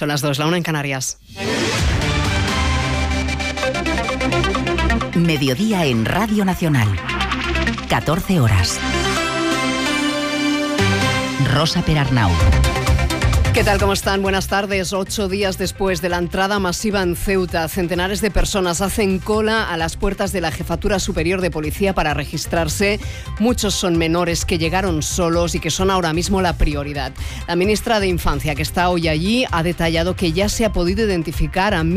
Son las 2, la 1 en Canarias. Mediodía en Radio Nacional. 14 horas. Rosa Perarnau. ¿Qué tal? ¿Cómo están? Buenas tardes. 8 días después de la entrada masiva en Ceuta, centenares de personas hacen cola a las puertas de la Jefatura Superior de Policía para registrarse. Muchos son menores que llegaron solos y que son ahora mismo la prioridad. La ministra de Infancia, que está hoy allí, ha detallado que ya se ha podido identificar a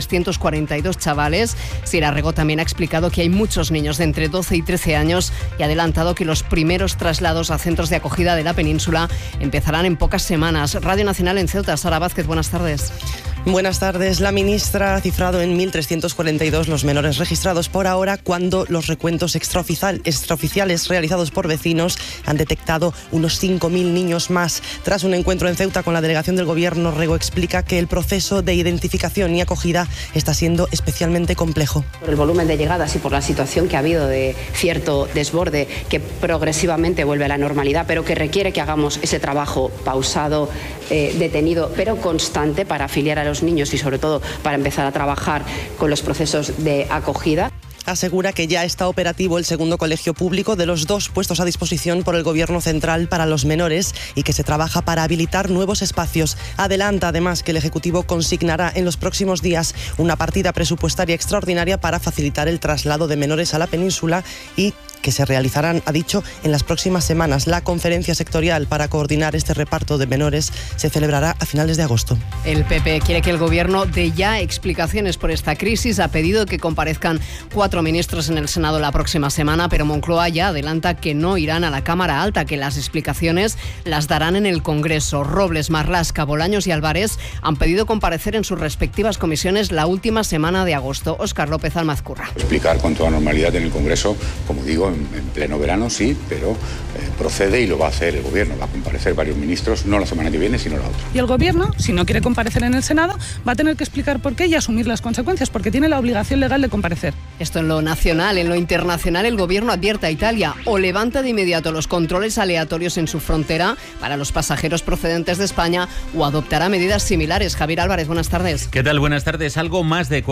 1.342 chavales. Sira Rego también ha explicado que hay muchos niños de entre 12 y 13 años y ha adelantado que los primeros traslados a centros de acogida de la península empezarán en pocas semanas. Radio Nacional en Ceuta. Sara Vázquez, buenas tardes. Buenas tardes. La ministra ha cifrado en 1.342 los menores registrados por ahora, cuando los recuentos extraoficiales realizados por vecinos han detectado unos 5.000 niños más. Tras un encuentro en Ceuta con la delegación del Gobierno, Rego explica que el proceso de identificación y acogida está siendo especialmente complejo. Por el volumen de llegadas y por la situación que ha habido de cierto desborde que progresivamente vuelve a la normalidad, pero que requiere que hagamos ese trabajo pausado, detenido, pero constante para afiliar a los niños y sobre todo para empezar a trabajar con los procesos de acogida. Asegura que ya está operativo el segundo colegio público de los 2 puestos a disposición por el Gobierno central para los menores y que se trabaja para habilitar nuevos espacios. Adelanta además que el Ejecutivo consignará en los próximos días una partida presupuestaria extraordinaria para facilitar el traslado de menores a la península y que se realizarán, ha dicho, en las próximas semanas. La conferencia sectorial para coordinar este reparto de menores se celebrará a finales de agosto. El PP quiere que el Gobierno dé ya explicaciones por esta crisis. Ha pedido que comparezcan 4 ministros en el Senado la próxima semana, pero Moncloa ya adelanta que no irán a la Cámara Alta, que las explicaciones las darán en el Congreso. Robles, Marlaska, Bolaños y Álvarez han pedido comparecer en sus respectivas comisiones la última semana de agosto. Óscar López Almazcurra. Explicar con toda normalidad en el Congreso, como digo, en pleno verano sí, pero procede y lo va a hacer el Gobierno. Va a comparecer varios ministros, no la semana que viene, sino la otra. Y el Gobierno, si no quiere comparecer en el Senado, va a tener que explicar por qué y asumir las consecuencias, porque tiene la obligación legal de comparecer. Esto en lo nacional. En lo internacional, el Gobierno advierte a Italia: o levanta de inmediato los controles aleatorios en su frontera para los pasajeros procedentes de España, o adoptará medidas similares. Javier Álvarez, buenas tardes. ¿Qué tal? Buenas tardes. Algo más de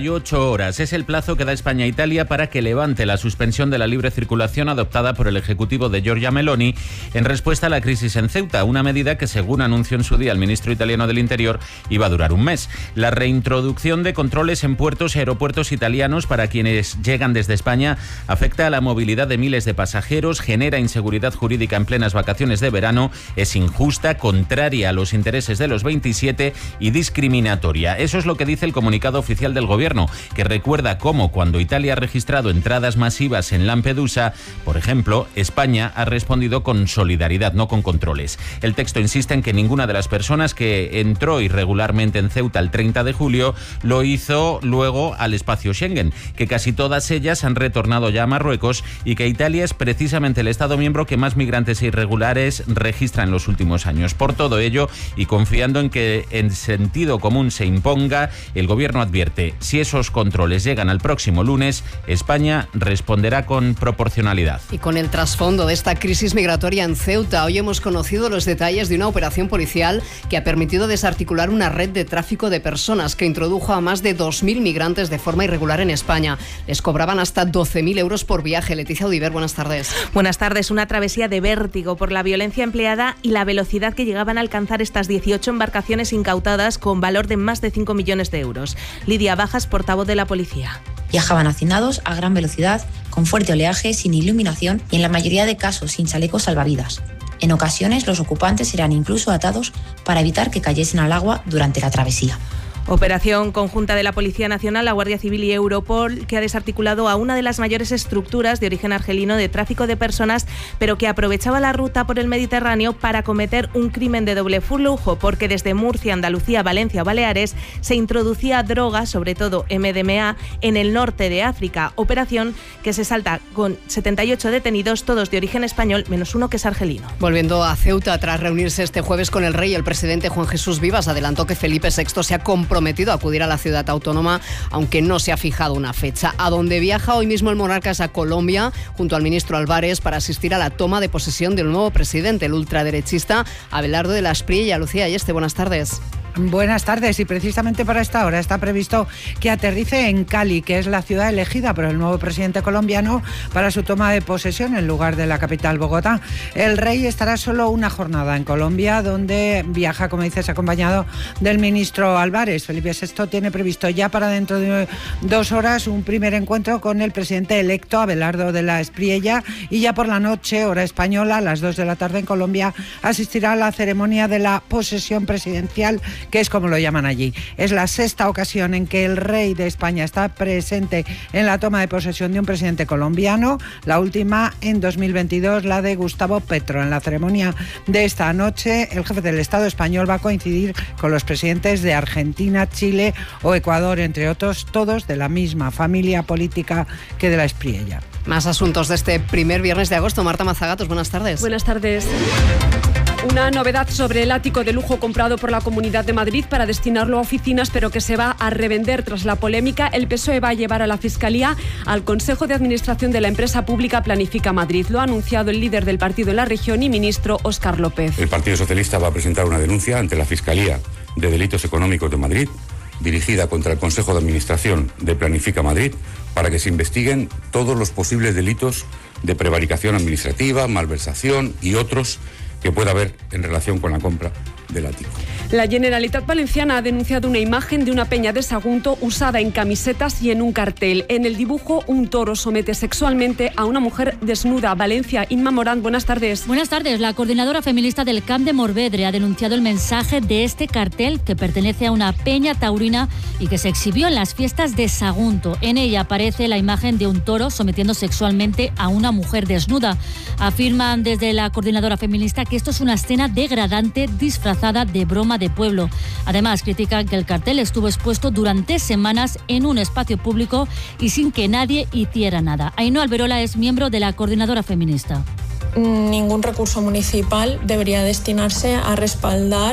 48 horas es el plazo que da España a Italia para que levante la suspensión de la libre circulación adoptada por el Ejecutivo de Giorgia Meloni en respuesta a la crisis en Ceuta, una medida que, según anunció en su día el ministro italiano del Interior, iba a durar un mes. La reintroducción de controles en puertos y aeropuertos italianos para quienes llegan desde España afecta a la movilidad de miles de pasajeros, genera inseguridad jurídica en plenas vacaciones de verano, es injusta, contraria a los intereses de los 27 y discriminatoria. Eso es lo que dice el comunicado oficial del Gobierno, que recuerda cómo, cuando Italia ha registrado entradas masivas en Lampedusa, por ejemplo, España ha respondido con solidaridad, no con controles. El texto insiste en que ninguna de las personas que entró irregularmente en Ceuta el 30 de julio lo hizo luego al espacio Schengen, que casi todas ellas han retornado ya a Marruecos y que Italia es precisamente el Estado miembro que más migrantes irregulares registra en los últimos años. Por todo ello, y confiando en que el sentido común se imponga, el Gobierno advierte: si esos controles llegan al próximo lunes, España responderá con proporcionalidad. Y con el trasfondo de esta crisis migratoria en Ceuta, hoy hemos conocido los detalles de una operación policial que ha permitido desarticular una red de tráfico de personas que introdujo a más de 2.000 migrantes de forma irregular en España. Les cobraban hasta 12.000 euros por viaje. Leticia Audiver, buenas tardes. Buenas tardes. Una travesía de vértigo por la violencia empleada y la velocidad que llegaban a alcanzar estas 18 embarcaciones incautadas con valor de más de 5 millones de euros. Lidia Bajas, portavoz de la policía. Viajaban hacinados a gran velocidad, con fuerte oleaje, sin iluminación y en la mayoría de casos sin chalecos salvavidas. En ocasiones los ocupantes eran incluso atados para evitar que cayesen al agua durante la travesía. Operación conjunta de la Policía Nacional, la Guardia Civil y Europol, que ha desarticulado a una de las mayores estructuras de origen argelino de tráfico de personas, pero que aprovechaba la ruta por el Mediterráneo para cometer un crimen de doble flujo, porque desde Murcia, Andalucía, Valencia o Baleares se introducía droga, sobre todo MDMA, en el norte de África. Operación que se salta con 78 detenidos, todos de origen español, menos uno que es argelino. Volviendo a Ceuta, tras reunirse este jueves con el rey, el presidente Juan Jesús Vivas adelantó que Felipe VI se ha comprometido a acudir a la ciudad autónoma, aunque no se ha fijado una fecha. A donde viaja hoy mismo el monarca es a Colombia, junto al ministro Álvarez, para asistir a la toma de posesión del nuevo presidente, el ultraderechista Abelardo de la Espriella. Lucía Ayeste, buenas tardes. Buenas tardes, y precisamente para esta hora está previsto que aterrice en Cali, que es la ciudad elegida por el nuevo presidente colombiano para su toma de posesión en lugar de la capital, Bogotá. El rey estará solo una jornada en Colombia, donde viaja, como dices, acompañado del ministro Álvarez. Felipe VI tiene previsto ya para dentro de 2 horas un primer encuentro con el presidente electo, Abelardo de la Espriella, y ya por la noche, hora española, a las 2 de la tarde en Colombia, asistirá a la ceremonia de la posesión presidencial, que es como lo llaman allí. Es la 6ª ocasión en que el rey de España está presente en la toma de posesión de un presidente colombiano, la última en 2022, la de Gustavo Petro. En la ceremonia de esta noche, el jefe del Estado español va a coincidir con los presidentes de Argentina, Chile o Ecuador, entre otros, todos de la misma familia política que de la Espriella. Más asuntos de este primer viernes de agosto. Marta Mazagatos, buenas tardes. Buenas tardes. Una novedad sobre el ático de lujo comprado por la Comunidad de Madrid para destinarlo a oficinas, pero que se va a revender tras la polémica. El PSOE va a llevar a la Fiscalía al Consejo de Administración de la empresa pública Planifica Madrid. Lo ha anunciado el líder del partido en la región y ministro Óscar López. El Partido Socialista va a presentar una denuncia ante la Fiscalía de Delitos Económicos de Madrid, dirigida contra el Consejo de Administración de Planifica Madrid, para que se investiguen todos los posibles delitos de prevaricación administrativa, malversación y otros que pueda haber en relación con la compra del ático. La Generalitat Valenciana ha denunciado una imagen de una peña de Sagunto usada en camisetas y en un cartel. En el dibujo, un toro somete sexualmente a una mujer desnuda. Valencia, Inma Morán, buenas tardes. Buenas tardes. La coordinadora feminista del Camp de Morvedre ha denunciado el mensaje de este cartel, que pertenece a una peña taurina y que se exhibió en las fiestas de Sagunto. En ella aparece la imagen de un toro sometiendo sexualmente a una mujer desnuda. Afirman desde la coordinadora feminista que esto es una escena degradante disfrazada de broma de pueblo. Además, critican que el cartel estuvo expuesto durante semanas en un espacio público y sin que nadie hiciera nada. Ainhoa Alberola es miembro de la coordinadora feminista. Ningún recurso municipal debería destinarse a respaldar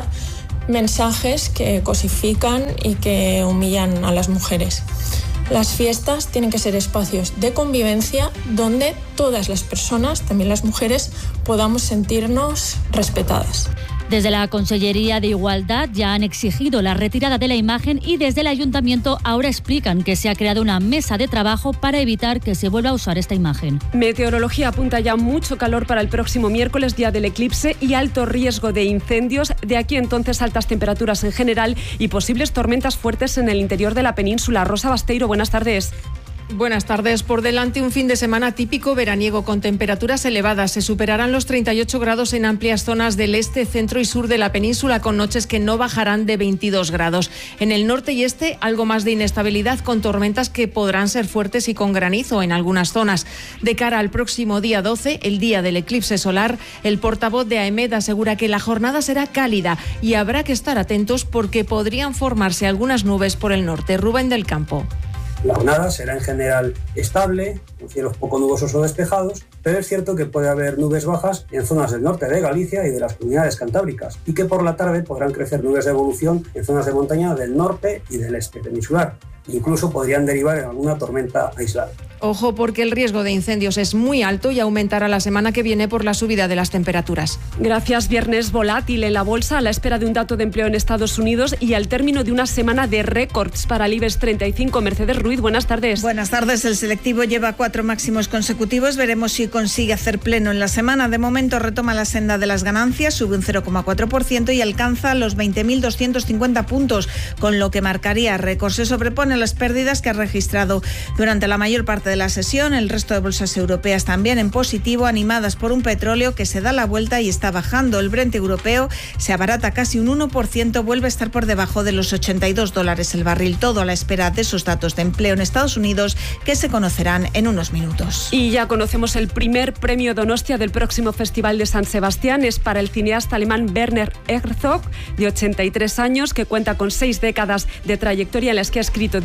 mensajes que cosifican y que humillan a las mujeres. Las fiestas tienen que ser espacios de convivencia donde todas las personas, también las mujeres, podamos sentirnos respetadas. Desde la Consellería de Igualdad ya han exigido la retirada de la imagen y desde el Ayuntamiento ahora explican que se ha creado una mesa de trabajo para evitar que se vuelva a usar esta imagen. Meteorología apunta ya mucho calor para el próximo miércoles, día del eclipse, y alto riesgo de incendios. De aquí entonces altas temperaturas en general y posibles tormentas fuertes en el interior de la península. Rosa Basteiro, buenas tardes. Buenas tardes. Por delante un fin de semana típico veraniego con temperaturas elevadas. Se superarán los 38 grados en amplias zonas del este, centro y sur de la península, con noches que no bajarán de 22 grados. En el norte y este, algo más de inestabilidad, con tormentas que podrán ser fuertes y con granizo en algunas zonas. De cara al próximo día 12, el día del eclipse solar, el portavoz de AEMET asegura que la jornada será cálida y habrá que estar atentos porque podrían formarse algunas nubes por el norte. Rubén del Campo. La jornada será en general estable, con cielos poco nubosos o despejados, pero es cierto que puede haber nubes bajas en zonas del norte de Galicia y de las comunidades cantábricas, y que por la tarde podrán crecer nubes de evolución en zonas de montaña del norte y del este peninsular. Incluso podrían derivar en alguna tormenta aislada. Ojo, porque el riesgo de incendios es muy alto y aumentará la semana que viene por la subida de las temperaturas. Gracias. Viernes volátil en la bolsa a la espera de un dato de empleo en Estados Unidos y al término de una semana de récords para el IBEX 35. Mercedes Ruiz, buenas tardes. Buenas tardes. El selectivo lleva 4 máximos consecutivos. Veremos si consigue hacer pleno en la semana. De momento retoma la senda de las ganancias, sube un 0,4% y alcanza los 20.250 puntos, con lo que marcaría récord. Se sobrepone las pérdidas que ha registrado durante la mayor parte de la sesión. El resto de bolsas europeas también en positivo, animadas por un petróleo que se da la vuelta y está bajando. El Brent europeo se abarata casi un 1%, vuelve a estar por debajo de los $82 el barril. Todo a la espera de esos datos de empleo en Estados Unidos que se conocerán en unos minutos. Y ya conocemos el primer premio Donostia del próximo Festival de San Sebastián. Es para el cineasta alemán Werner Herzog, de 83 años, que cuenta con 6 décadas de trayectoria en las que ha escrito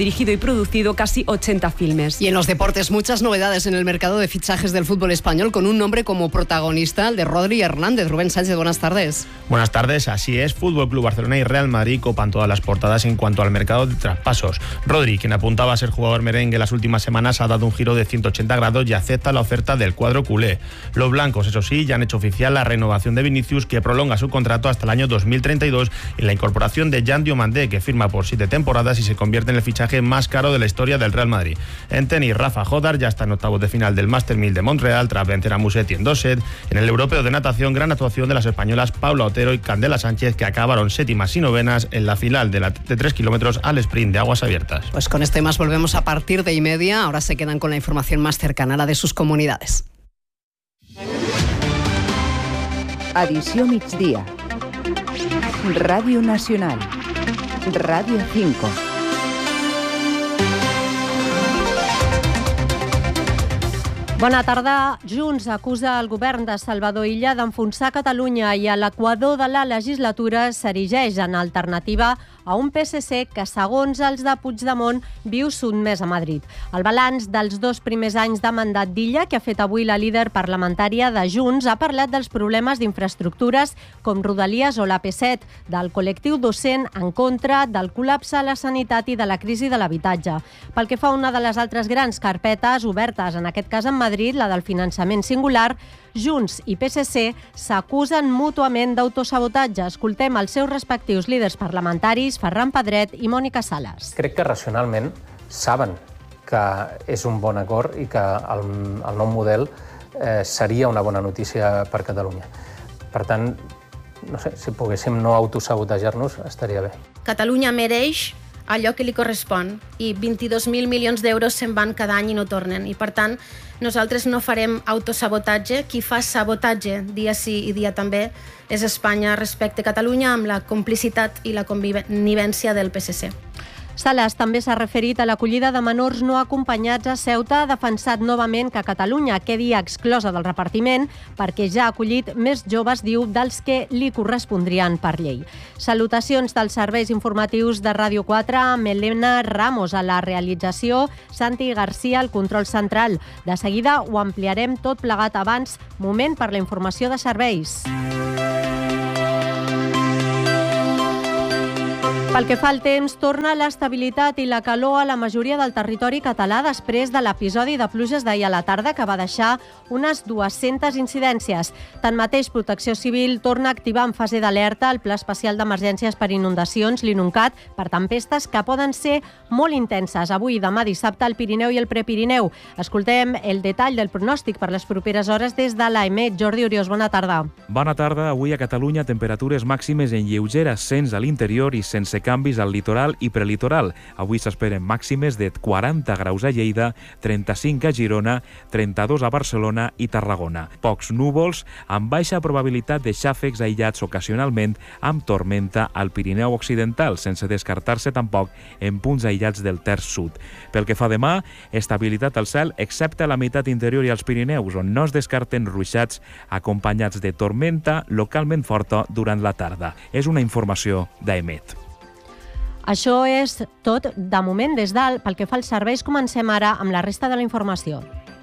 dirigido y producido casi 80 filmes. Y en los deportes, muchas novedades en el mercado de fichajes del fútbol español, con un nombre como protagonista, el de Rodri Hernández. Rubén Sánchez, buenas tardes. Buenas tardes, así es. Fútbol Club Barcelona y Real Madrid copan todas las portadas en cuanto al mercado de traspasos. Rodri, quien apuntaba a ser jugador merengue las últimas semanas, ha dado un giro de 180 grados y acepta la oferta del cuadro culé. Los blancos, eso sí, ya han hecho oficial la renovación de Vinicius, que prolonga su contrato hasta el año 2032, y la incorporación de Jan Diomandé, que firma por 7 temporadas y se convierte en el fichaje más caro de la historia del Real Madrid. En tenis, Rafa Jodar ya está en octavos de final del Master 1000 de Montreal tras vencer a Musetti en 2 sets. En el europeo de natación, gran actuación de las españolas Paula Otero y Candela Sánchez, que acabaron séptimas y novenas en la final de 3 kilómetros al sprint de aguas abiertas. Pues con este más volvemos a partir de 1:30. Ahora se quedan con la información más cercana a la de sus comunidades. Edició migdia. Ràdio Nacional. Ràdio 5. Bona tarda. Junts acusa el govern de Salvador Illa d'enfonsar Catalunya i a l'equador de la legislatura s'erigeix en alternativa a un PSC que, segons els de Puigdemont, viu sotmès a Madrid. El balanç dels 2 primers anys de mandat d'Illa, que ha fet avui la líder parlamentària de Junts, ha parlat dels problemes d'infraestructures com Rodalies o l'AP7, del col·lectiu docent en contra, del col·lapse a la sanitat i de la crisi de l'habitatge. Pel que fa a una de les altres grans carpetes obertes, en aquest cas en Madrid, la del finançament singular, Junts i PSC s'acusen mútuament d'autosabotatge. Escoltem els seus respectius líders parlamentaris, Ferran Pedret i Mònica Sales. Crec que racionalment saben que és un bon acord i que el nou model seria una bona notícia per Catalunya. Per tant, no sé, si poguéssim no autosabotejar-nos estaria bé. Catalunya mereix allò que li correspon i 22.000 milions d'euros se'n van cada any i no tornen. I per tant, nosaltres no farem autosabotatge. Qui fa sabotatge dia sí i dia també és Espanya respecte a Catalunya, amb la complicitat i la connivència del PSC. Sales també s'ha referit a l'acollida de menors no acompanyats a Ceuta. Ha defensat novament que Catalunya quedi exclosa del repartiment perquè ja ha acollit més joves, diu, dels que li correspondrien per llei. Salutacions dels serveis informatius de Ràdio 4, amb Elena Ramos a la realització, Santi Garcia al control central. De seguida ho ampliarem tot plegat. Abans, moment per la informació de serveis. Pel que fa al temps, torna l'estabilitat i la calor a la majoria del territori català després de l'episodi de pluges d'ahir a la tarda, que va deixar unes 200 incidències. Tanmateix, Protecció Civil torna a activar en fase d'alerta el Pla Especial d'Emergències per Inundacions, l'INUNCAT, per tempestes que poden ser molt intenses. Avui, demà, dissabte, al Pirineu i el Prepirineu. Escoltem el detall del pronòstic per les properes hores des de l'AEMET. Jordi Oriós, bona tarda. Bona tarda. Avui a Catalunya, temperatures màximes en lleuger ascens a l'interior i sense canvis al litoral i prelitoral. Avui s'esperen màximes de 40 graus a Lleida, 35 a Girona, 32 a Barcelona i Tarragona. Pocs núvols, amb baixa probabilitat de xàfecs aïllats ocasionalment, amb tormenta al Pirineu Occidental, sense descartar-se tampoc en punts aïllats del terç sud. Pel que fa demà, estabilitat al cel, excepte a la meitat interior i als Pirineus, on no es descarten ruixats acompanyats de tormenta localment forta durant la tarda. És una informació d'AEMET. Això és tot de moment des dalt. Pel que fa als serveis, comencem ara amb la resta de la informació.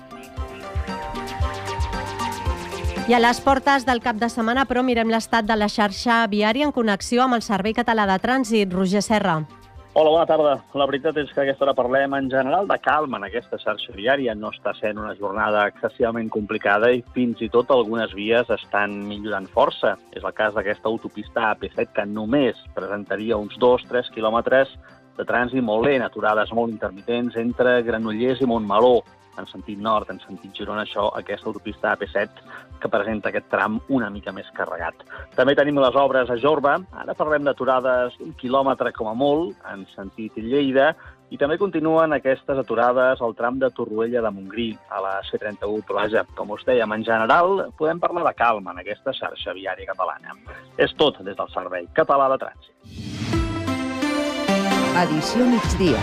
I a les portes del cap de setmana, però, mirem l'estat de la xarxa viària en connexió amb el Servei Català de Trànsit. Roger Serra. Hola, bona tarda. La veritat és que a aquesta hora parlem en general de calma en aquesta xarxa viària. No està sent una jornada excessivament complicada i fins i tot algunes vies estan millorant força. És el cas d'aquesta autopista AP7 que només presentaria uns 2-3 quilòmetres de trànsit molt lent, aturades molt intermitents entre Granollers i Montmeló, en sentit nord, en sentit Girona, aquesta autopista AP7 que presenta aquest tram una mica més carregat. També tenim les obres a Jorba, ara parlem d'aturades un quilòmetre com a molt, en sentit Lleida, i també continuen aquestes aturades al tram de Torroella de Montgrí, a la C31, però vaja, com us dèiem, en general podem parlar de calma en aquesta xarxa viària catalana. És tot des del Servei Català de Trànsit. Edició migdia.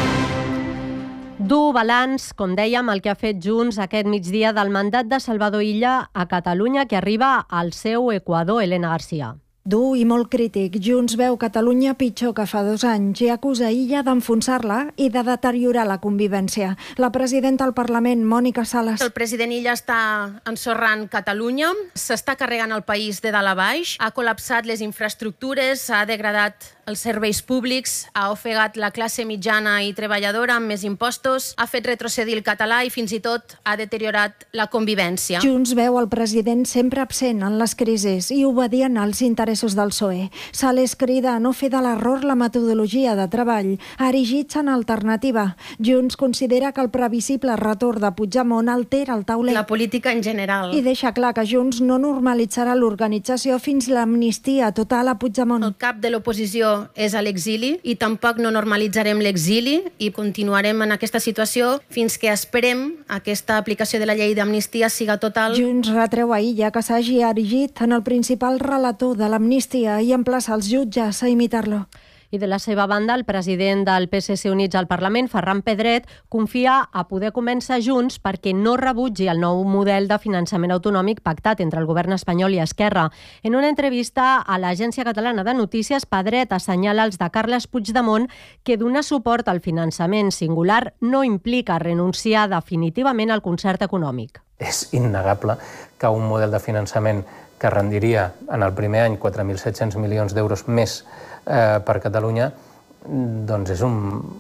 Dur balanç, com dèiem, el que ha fet Junts aquest migdia del mandat de Salvador Illa a Catalunya, que arriba al seu equador. Elena Garcia. Dur i molt crític. Junts veu Catalunya pitjor que fa 2 anys i acusa Illa d'enfonsar-la i de deteriorar la convivència. La presidenta del Parlament, Mònica Sales. El president Illa està ensorrant Catalunya, s'està carregant el país de dalt a baix, ha col·lapsat les infraestructures, ha degradat els serveis públics, ha ofegat la classe mitjana i treballadora amb més impostos, ha fet retrocedir el català i fins i tot ha deteriorat la convivència. Junts veu el president sempre absent en les crisis i obedient als interessos del PSOE. Sales crida a no fer de l'error la metodologia de treball, a erigir-se en alternativa. Junts considera que el previsible retorn de Puigdemont altera el tauler. La política en general. I deixa clar que Junts no normalitzarà l'organització fins l'amnistia total a Puigdemont. El cap de l'oposició és a l'exili i tampoc no normalitzarem l'exili i continuarem en aquesta situació fins que esperem aquesta aplicació de la llei d'amnistia siga total. Junts retreu a Illa que s'hagi erigit en el principal relator de l'amnistia i emplaça els jutges a imitar-lo. I de la seva banda, el president del PSC Units al Parlament, Ferran Pedret, confia a poder començar Junts perquè no rebutgi el nou model de finançament autonòmic pactat entre el govern espanyol i Esquerra. En una entrevista a l'Agència Catalana de Notícies, Pedret assenyala als de Carles Puigdemont que donar suport al finançament singular no implica renunciar definitivament al concert econòmic. És innegable que un model de finançament que rendiria en el primer any 4.700 milions d'euros més per Catalunya, doncs és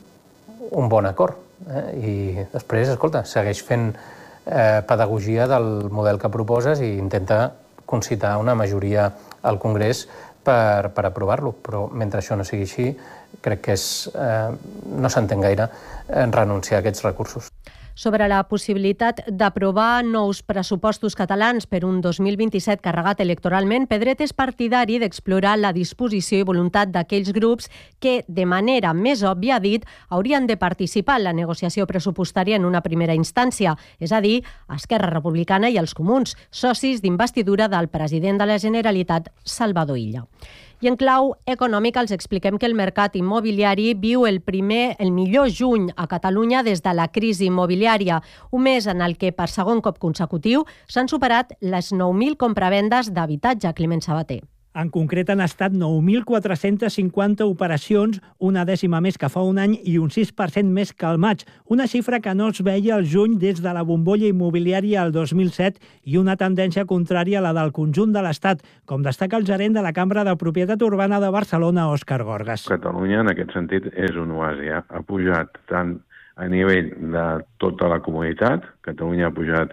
un bon acord. I després, escolta, segueix fent pedagogia del model que proposes i intenta concitar una majoria al Congrés per aprovar-lo. Però mentre això no sigui així, crec que no s'entén gaire renunciar a aquests recursos. Sobre la possibilitat d'aprovar nous pressupostos catalans per un 2027 carregat electoralment, Pedret és partidari d'explorar la disposició i voluntat d'aquells grups que, de manera més òbvia, ha dit, haurien de participar en la negociació pressupostària en una primera instància, és a dir, Esquerra Republicana i els Comuns, socis d'investidura del president de la Generalitat, Salvador Illa. I en clau econòmica els expliquem que el mercat immobiliari viu el millor juny a Catalunya des de la crisi immobiliària, un mes en el que per segon cop consecutiu s'han superat les 9.000 compravendes d'habitatge, Climent Sabater. En concret han estat 9.450 operacions, una dècima més que fa un any i un 6% més que al maig, una xifra que no es veia al juny des de la bombolla immobiliària al 2007 i una tendència contrària a la del conjunt de l'Estat, com destaca el gerent de la Cambra de Propietat Urbana de Barcelona, Òscar Gorgas. Catalunya, en aquest sentit, és un oasi. Ha pujat tant a nivell de tota la comunitat. Catalunya ha pujat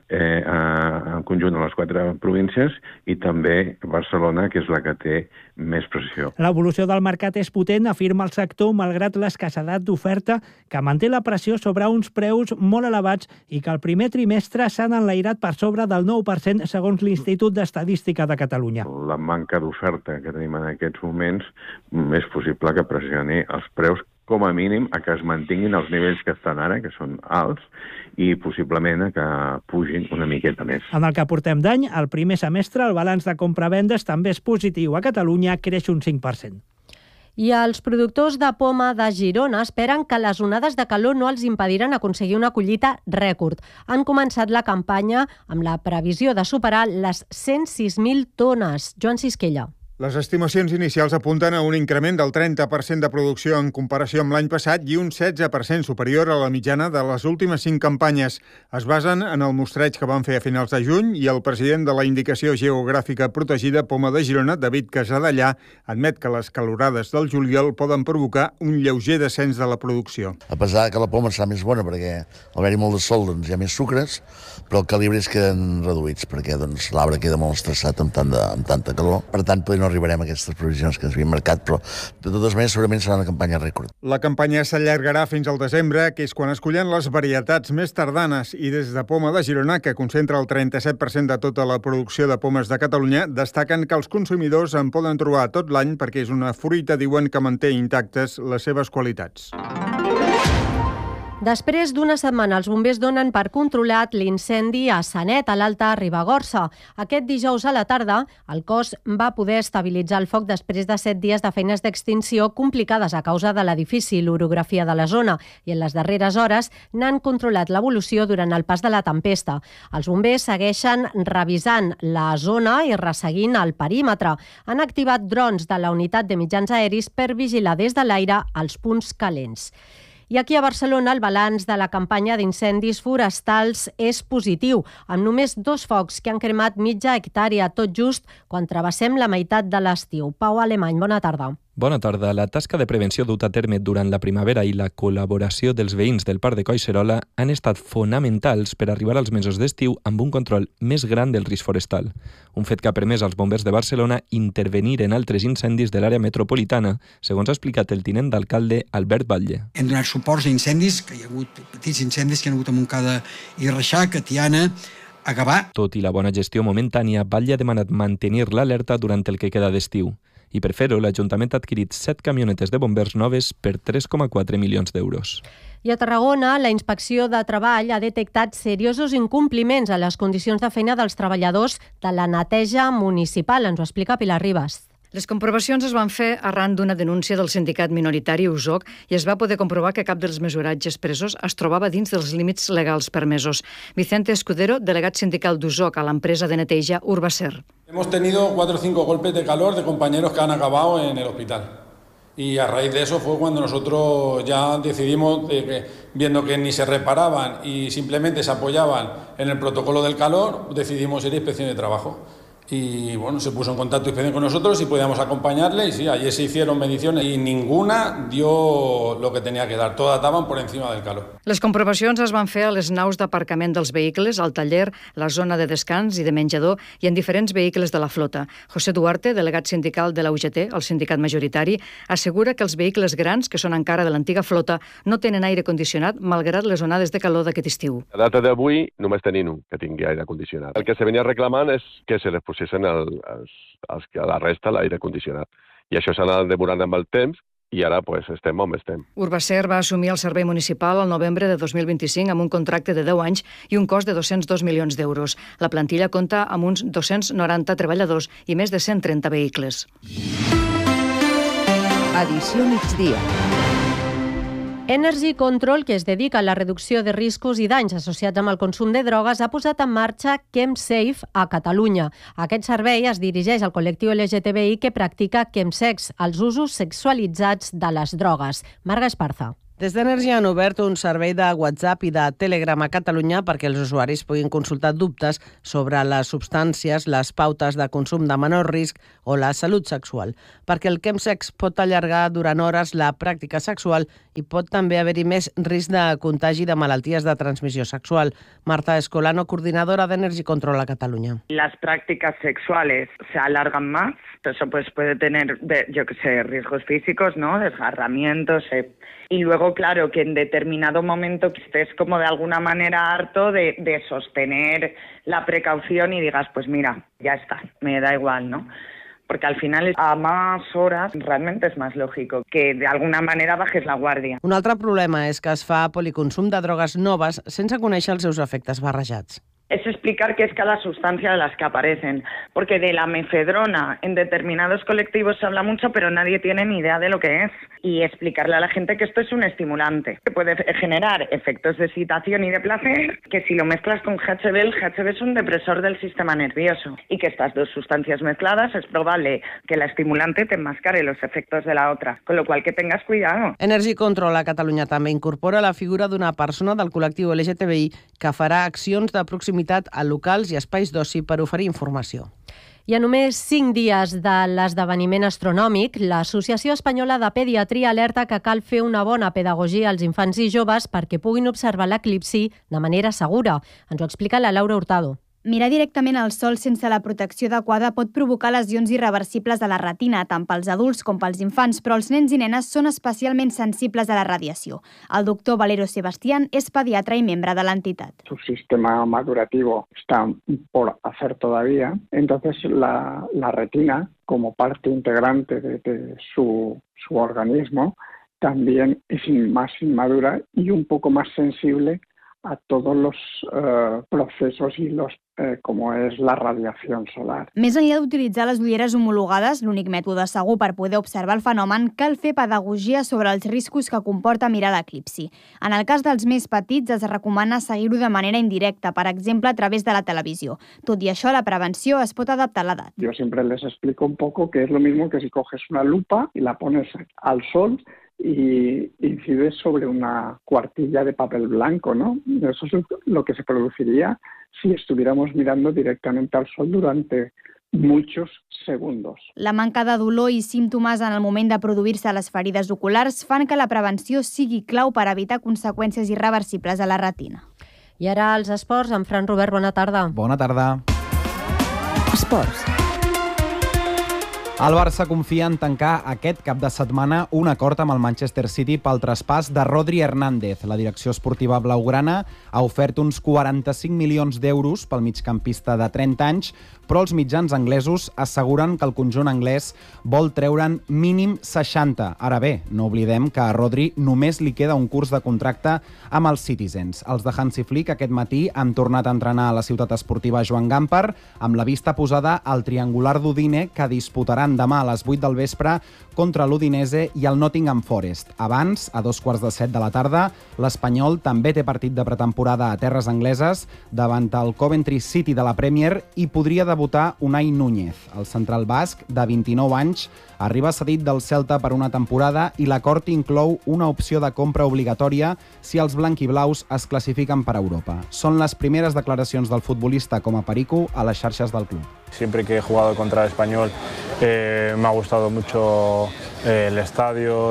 en conjunt a les 4 províncies i també Barcelona, que és la que té més pressió. L'evolució del mercat és potent, afirma el sector, malgrat l'escassedat d'oferta, que manté la pressió sobre uns preus molt elevats i que el primer trimestre s'han enlairat per sobre del 9%, segons l'Institut d'Estadística de Catalunya. La manca d'oferta que tenim en aquests moments és possible que pressioni els preus com a mínim a que es mantinguin els nivells que estan ara, que són alts, i possiblement a que pugin una miqueta més. En el que portem d'any, el primer semestre, el balanç de compravendes també és positiu. A Catalunya creix un 5%. I els productors de poma de Girona esperen que les onades de calor no els impediran aconseguir una collita rècord. Han començat la campanya amb la previsió de superar les 106.000 tones. Joan Sisquella. Les estimacions inicials apunten a un increment del 30% de producció en comparació amb l'any passat i un 16% superior a la mitjana de les últimes 5 campanyes. Es basen en el mostreig que van fer a finals de juny i el president de la Indicació Geogràfica Protegida Poma de Girona, David Casadellà, admet que les calorades del juliol poden provocar un lleuger descens de la producció. A pesar que la poma serà més bona perquè al haver-hi molt de sol hi ha més sucres, però els calibres queden reduïts perquè l'arbre queda molt estressat amb tanta calor. Per tant, no arribarem a aquestes previsions que ens havien marcat, però de totes maneres segurament serà una campanya rècord. La campanya s'allargarà fins al desembre, que és quan escollen les varietats més tardanes, i des de Poma de Girona, que concentra el 37% de tota la producció de pomes de Catalunya, destaquen que els consumidors en poden trobar tot l'any perquè és una fruita, diuen, que manté intactes les seves qualitats. Després d'una setmana, els bombers donen per controlat l'incendi a Sanet, a l'Alta Ribagorça. Aquest dijous a la tarda, el cos va poder estabilitzar el foc després de 7 dies de feines d'extinció complicades a causa de la difícil orografia de la zona i en les darreres hores n'han controlat l'evolució durant el pas de la tempesta. Els bombers segueixen revisant la zona i resseguint el perímetre. Han activat drons de la unitat de mitjans aeris per vigilar des de l'aire els punts calents. I aquí a Barcelona el balanç de la campanya d'incendis forestals és positiu, amb només 2 focs que han cremat mitja hectàrea, tot just quan travessem la meitat de l'estiu. Pau Alemany, bona tarda. Bona tarda. La tasca de prevenció duta a terme durant la primavera i la col·laboració dels veïns del Parc de Collserola han estat fonamentals per arribar als mesos d'estiu amb un control més gran del risc forestal. Un fet que ha permès als bombers de Barcelona intervenir en altres incendis de l'àrea metropolitana, segons ha explicat el tinent d'alcalde Albert Batlle. Hem donat suports a incendis, que hi ha hagut petits incendis que han hagut a Montcada i Reixac, a Tiana, a Gavà. Tot i la bona gestió momentània, Batlle ha demanat mantenir l'alerta durant el que queda d'estiu. I per fer-ho, l'Ajuntament ha adquirit 7 camionetes de bombers noves per 3,4 milions d'euros. I a Tarragona, la Inspecció de Treball ha detectat seriosos incompliments a les condicions de feina dels treballadors de la neteja municipal. Ens ho explica Pilar Ribas. Les comprovacions es van fer arran d'una denúncia del sindicat minoritari USOC i es va poder comprovar que cap dels mesuratges presos es trobava dins dels límits legals permesos. Vicente Escudero, delegat sindical d'USOC a l'empresa de neteja Urbaser. Hemos tenido 4 o 5 golpes de calor de compañeros que han acabado en el hospital. Y a raíz de eso fue cuando nosotros ya decidimos, viendo que ni se reparaban y simplemente se apoyaban en el protocolo del calor, decidimos ir a inspección de trabajo. Y bueno, se puso en contacto inspección con nosotros y podíamos acompañarle y sí, ayer se hicieron mediciones y ninguna dio lo que tenía que dar, todas daban por encima del calor. Les comprovacions es van fer a les naus d'aparcament dels vehicles, al taller, la zona de descans i de menjador i en diferents vehicles de la flota. José Duarte, delegat sindical de la UGT, el sindicat majoritari, assegura que els vehicles grans, que són encara de l'antiga flota, no tenen aire condicionat malgrat les onades de calor d'aquest estiu. A data d'avui només tenim un que tingui aire condicionat. El que se venia reclamant és que se les posessin a la resta l'aire condicionat. I això s'ha anat demorant amb el temps i ara estem on estem. Urbaser va assumir el servei municipal al novembre de 2025 amb un contracte de 10 anys i un cost de 202 milions d'euros. La plantilla compta amb uns 290 treballadors i més de 130 vehicles. Edició migdia. Energy Control, que es dedica a la reducció de riscos i danys associats amb el consum de drogues, ha posat en marxa ChemSafe a Catalunya. Aquest servei es dirigeix al col·lectiu LGTBI que practica chemsex, els usos sexualitzats de les drogues. Marga Esparza. Des d'Energy han obert un servei de WhatsApp i de Telegram a Catalunya perquè els usuaris puguin consultar dubtes sobre les substàncies, les pautes de consum de menor risc o la salut sexual. Perquè el chemsex pot allargar durant hores la pràctica sexual i pot també haver-hi més risc de contagi de malalties de transmissió sexual. Marta Escolano, coordinadora de Energy Control a Catalunya. Las prácticas sexuales se alargan más. Eso puede tener, riesgos físicos, ¿no? Desgarramientos. Y luego, claro, que en determinado momento estés como de alguna manera harto de sostener la precaución y digas, pues mira, ya está, me da igual, ¿no? Porque al final, a más horas, realmente es más lógico que de alguna manera bajes la guardia. Un altre problema és que es fa policonsum de drogues noves sense conèixer els seus efectes barrejats. Es explicar qué es cada sustancia de las que aparecen, porque de la mefedrona en determinados colectivos se habla mucho, pero nadie tiene ni idea de lo que es. Y explicarle a la gente que esto es un estimulante, que puede generar efectos de excitación y de placer, que si lo mezclas con GHB, el GHB es un depresor del sistema nervioso, y que estas dos sustancias mezcladas es probable que la estimulante te enmascare los efectos de la otra, con lo cual que tengas cuidado. Energy Control a Catalunya també incorpora la figura d'una persona del col·lectiu LGTBI que farà accions de proximitat a locals i espais d'oci per oferir informació. I a només 5 dies de l'esdeveniment astronòmic, l'Associació Espanyola de Pediatria alerta que cal fer una bona pedagogia als infants i joves perquè puguin observar l'eclipsi de manera segura. Ens ho explica la Laura Hurtado. Mirar directament al sol sense la protecció adequada pot provocar lesions irreversibles a la retina, tant pels adults com pels infants, però els nens i nenes són especialment sensibles a la radiació. El doctor Valero Sebastián és pediatra i membre de l'entitat. Su sistema madurativo está por hacer todavía, entonces la retina, como parte integrante de su organismo, también es más inmadura y un poco más sensible a todos los procesos y como és la radiació solar. Més enllà d'utilitzar les ulleres homologades, l'únic mètode segur per poder observar el fenomen, cal fer pedagogia sobre els riscos que comporta mirar l'eclipsi. En el cas dels més petits, es recomana seguir-ho de manera indirecta, per exemple, a través de la televisió. Tot i això, la prevenció es pot adaptar a l'edat. Yo siempre les explico un poco que es lo mismo que si coges una lupa y la pones al sol y incides sobre una cuartilla de papel blanco, ¿no? Eso es lo que se produciría si estuviéramos mirando directamente al sol durante muchos segundos. La manca de dolor i símptomes en el moment de produir-se les ferides oculars fan que la prevenció sigui clau per evitar conseqüències irreversibles a la retina. I ara els esports, amb Fran Robert, bona tarda. Bona tarda. Esports. El Barça confia en tancar aquest cap de setmana un acord amb el Manchester City pel traspàs de Rodri Hernández. La direcció esportiva blaugrana ha ofert uns 45 milions d'euros pel migcampista de 30 anys, però els mitjans anglesos asseguren que el conjunt anglès vol treure'n mínim 60. Ara bé, no oblidem que a Rodri només li queda un curs de contracte amb els Citizens. Els de Hansi Flick aquest matí han tornat a entrenar a la ciutat esportiva Joan Gamper amb la vista posada al triangular d'Udine, que disputaran demà a les 8 del vespre contra l'Udinese i el Nottingham Forest. Abans, a 2:15 de la tarda, l'Espanyol també té partit de pretemporada a terres angleses davant el Coventry City de la Premier i podria debutar Unai Núñez. El central basc, de 29 anys, arriba cedit del Celta per una temporada i l'acord inclou una opció de compra obligatòria si els blanquiblaus es classifiquen per Europa. Són les primeres declaracions del futbolista com a perico a les xarxes del club. Siempre que he jugado contra el Español me ha gustado mucho el estadio,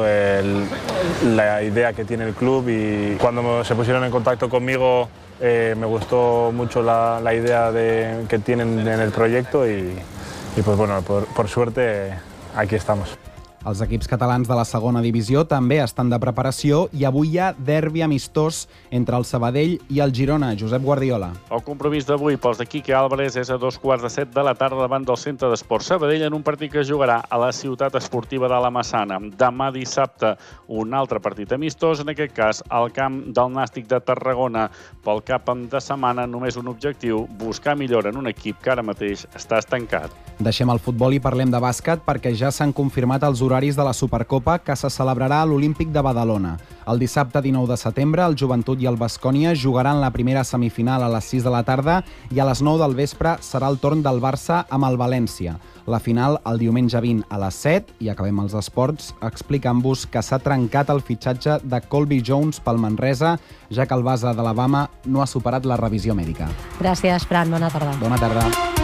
la idea que tiene el club, y cuando se pusieron en contacto conmigo me gustó mucho la idea que tienen en el proyecto y pues bueno, por suerte aquí estamos. Els equips catalans de la segona divisió també estan de preparació i avui hi ha derbi amistós entre el Sabadell i el Girona. Josep Guardiola. El compromís d'avui pels de Quique Álvarez és a 2:15 de la tarda davant del Centre d'Esports Sabadell en un partit que jugarà a la ciutat esportiva de la Massana. Demà dissabte un altre partit amistós, en aquest cas al camp del Nàstic de Tarragona. Pel cap de setmana només un objectiu, buscar millora en un equip que ara mateix està estancat. Deixem el futbol i parlem de bàsquet perquè ja s'han confirmat els horaris de la Supercopa que se celebrarà a l'Olímpic de Badalona. El dissabte 19 de setembre, el Joventut i el Baskonia jugaran la primera semifinal a les 6 de la tarda i a les 9 del vespre serà el torn del Barça amb el València. La final el diumenge 20 a les 7 i acabem els esports explicant-vos que s'ha trencat el fitxatge de Colby Jones pel Manresa, ja que el base d'Alabama no ha superat la revisió mèdica. Gràcies, Fran. Bona tarda. Bona tarda.